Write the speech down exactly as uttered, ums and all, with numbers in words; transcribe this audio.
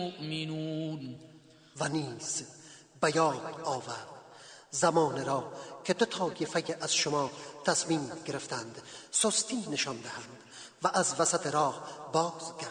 مؤمنون. و نیز بیان آورد زمان را که دو طایفه از شما تصمیم گرفتند سستی نشان دهند و از وسط راه باز